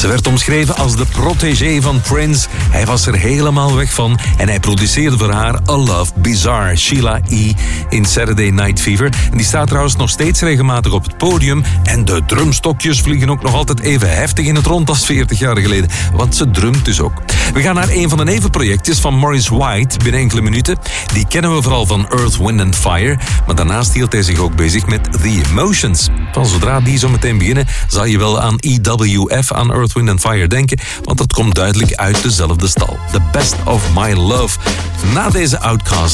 Ze werd omschreven als de protégé van Prince. Hij was er helemaal weg van en hij produceerde voor haar A Love Bizarre, Sheila E. in Saturday Night Fever. En die staat trouwens nog steeds regelmatig op het podium. En de drumstokjes vliegen ook nog altijd even heftig in het rond als 40 jaar geleden. Want ze drumt dus ook. We gaan naar een van de nevenprojectjes van Maurice White binnen enkele minuten. Die kennen we vooral van Earth, Wind and Fire. Maar daarnaast hield hij zich ook bezig met The Emotions. Van zodra die zo meteen beginnen, zal je wel aan EWF, aan Earth, Wind and Fire denken. Want dat komt duidelijk uit dezelfde stal. The Best of My Love. Na deze Outcast